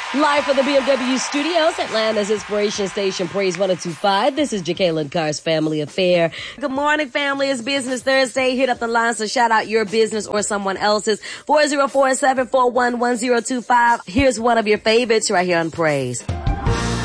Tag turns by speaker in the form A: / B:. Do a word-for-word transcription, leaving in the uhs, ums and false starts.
A: Live from the B M W studios, Atlanta's Inspiration Station, Praise one oh two point five. This is Jacqueline Carr's Family Affair. Good morning, family. It's Business Thursday. Hit up the line, so shout out your business or someone else's. four oh four, seven four one, one oh two five. Here's one of your favorites right here on Praise.